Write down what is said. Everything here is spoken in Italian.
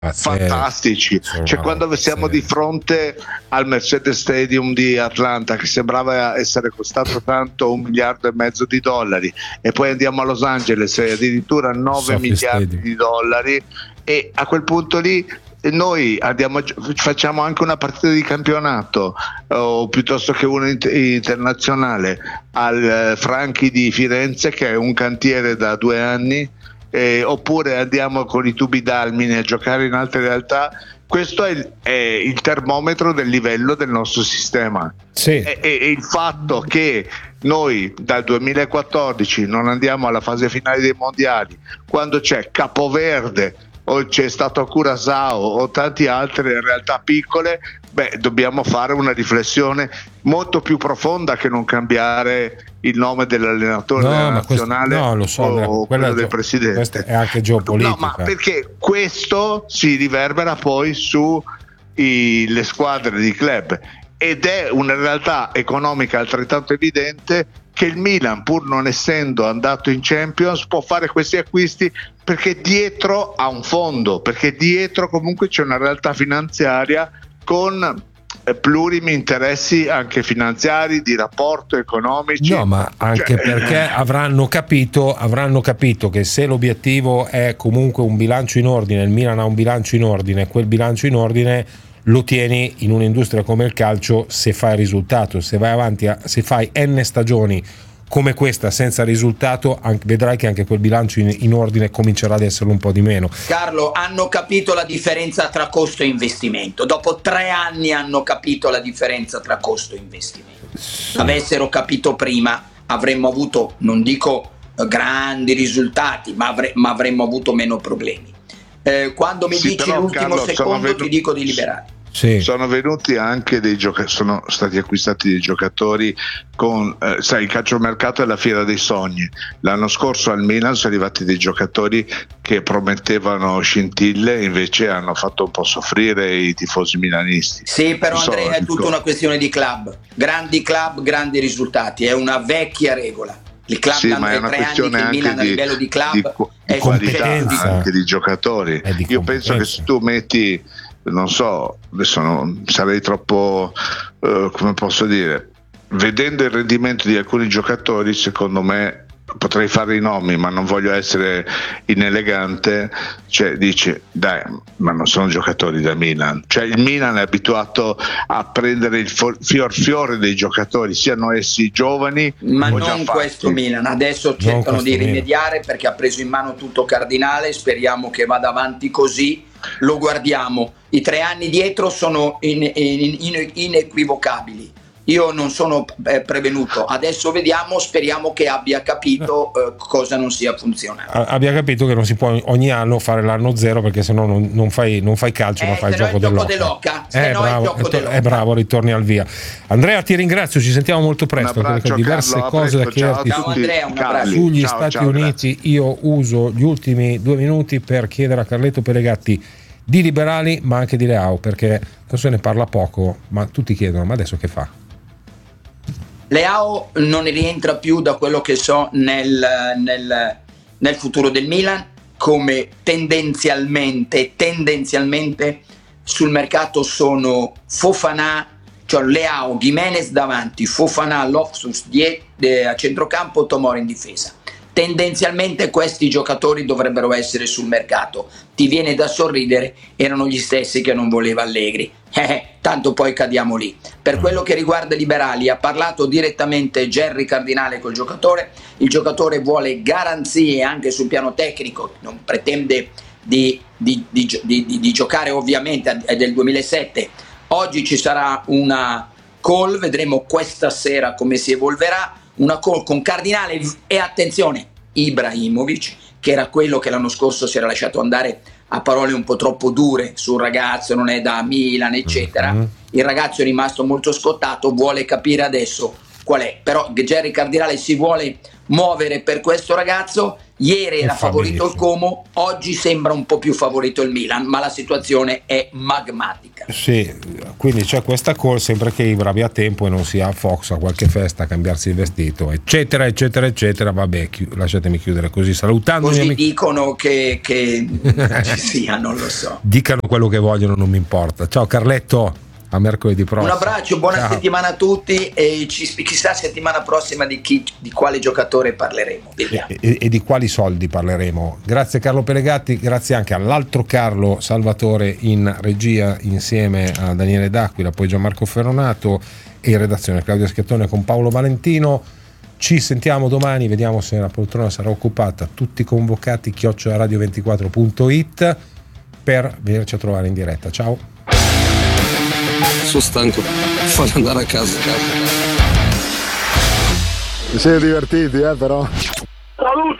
fantastici. Cioè, quando siamo di fronte al Mercedes Stadium di Atlanta, che sembrava essere costato tanto $1,5 miliardi, e poi andiamo a Los Angeles e addirittura 9 miliardi di dollari, e a quel punto lì noi facciamo anche una partita di campionato o piuttosto che una internazionale al Franchi di Firenze, che è un cantiere da 2 anni, oppure andiamo con i tubi d'Almine a giocare in altre realtà. Questo è il termometro del livello del nostro sistema. E il fatto che noi dal 2014 non andiamo alla fase finale dei mondiali, quando c'è Capoverde o c'è stato Curaçao o tante altre realtà piccole, dobbiamo fare una riflessione molto più profonda che non cambiare il nome dell'allenatore della nazionale o quello del presidente. Questo è anche geopolitica. Ma perché questo si riverbera poi su le squadre di club, ed è una realtà economica altrettanto evidente che il Milan, pur non essendo andato in Champions, può fare questi acquisti perché dietro ha un fondo, perché dietro comunque c'è una realtà finanziaria con plurimi interessi anche finanziari, di rapporto, economici. No, ma anche perché avranno capito che se l'obiettivo è comunque un bilancio in ordine, il Milan ha un bilancio in ordine, quel bilancio in ordine lo tieni in un'industria come il calcio se fai risultato. Se vai avanti, se fai n stagioni come questa senza risultato, vedrai che anche quel bilancio in ordine comincerà ad esserlo un po' di meno. Carlo, hanno capito la differenza tra costo e investimento. Dopo 3 anni hanno capito la differenza tra costo e investimento. Avessero capito prima, avremmo avuto, non dico grandi risultati, ma avremmo avuto meno problemi. Quando mi dici però, l'ultimo Carlo, secondo ti dico di liberare. Sono venuti anche sono stati acquistati dei giocatori con sai, il calciomercato è la fiera dei sogni. L'anno scorso al Milan sono arrivati dei giocatori che promettevano scintille, invece hanno fatto un po' soffrire i tifosi milanisti. Sì, però Andrea, è tutta una questione di club, grandi risultati, è una vecchia regola. Il club ma è una 3 questione anni che il Milan a livello di club di qualità anche di giocatori. Io penso che se tu metti, non so, adesso non sarei troppo come posso dire, vedendo il rendimento di alcuni giocatori, secondo me, potrei fare i nomi ma non voglio essere inelegante, cioè dici dai, ma non sono giocatori da Milan, cioè il Milan è abituato a prendere il fiore dei giocatori, siano essi giovani ma o non questo Milan, adesso cercano di rimediare perché ha preso in mano tutto Cardinale, speriamo che vada avanti così, lo guardiamo, i 3 anni dietro sono inequivocabili. Io non sono prevenuto, adesso vediamo, speriamo che abbia capito cosa non sia funzionando. Abbia capito che non si può ogni anno fare l'anno zero, perché sennò non fai calcio, ma fai il gioco dell'oca. Bravo, ritorni al via. Andrea, ti ringrazio, ci sentiamo molto presto, perché ho diverse cose da chiederti sugli Stati Uniti. Io uso gli ultimi 2 minuti per chiedere a Carletto Pelegatti di Liberali, ma anche di Leao, perché se ne parla poco, ma tutti chiedono, ma adesso che fa? Leao non rientra più, da quello che so, nel futuro del Milan, come tendenzialmente sul mercato sono Fofana, cioè Leao, Gimenez davanti, Fofana, Loftus a centrocampo, Tomori in difesa. Tendenzialmente questi giocatori dovrebbero essere sul mercato. Ti viene da sorridere, erano gli stessi che non voleva Allegri. Tanto poi cadiamo lì. Per quello che riguarda i Liberali, ha parlato direttamente Gerry Cardinale col giocatore. Il giocatore vuole garanzie anche sul piano tecnico, non pretende di giocare, ovviamente è del 2007. Oggi ci sarà una call, vedremo questa sera come si evolverà. Una call con Cardinale e, attenzione, Ibrahimovic, che era quello che l'anno scorso si era lasciato andare a parole un po' troppo dure sul ragazzo, non è da Milan, eccetera. Il ragazzo è rimasto molto scottato, vuole capire adesso qual è, però Gerry Cardinale si vuole muovere per questo ragazzo. Ieri era favorito il Como, oggi sembra un po' più favorito il Milan, ma la situazione è magmatica. Sì, quindi c'è questa call, sempre che Ibra abbia tempo e non sia a Fox a qualche festa a cambiarsi il vestito, eccetera eccetera eccetera. Vabbè, lasciatemi chiudere così, salutando così dicono che ci sia, non lo so. Dicano quello che vogliono, non mi importa. Ciao Carletto, a mercoledì prossimo. Un abbraccio, buona settimana a tutti e chissà settimana prossima di quale giocatore parleremo. E di quali soldi parleremo. Grazie Carlo Pelegatti, grazie anche all'altro Carlo Salvatore in regia insieme a Daniele D'Aquila, poi Gianmarco Ferronato e in redazione Claudia Schettone con Paolo Valentino. Ci sentiamo domani, vediamo se la poltrona sarà occupata. Tutti convocati @radio24.it per venirci a trovare in diretta. Ciao. Sono stanco, fallo andare a casa. Vi siete divertiti, però? Saluto!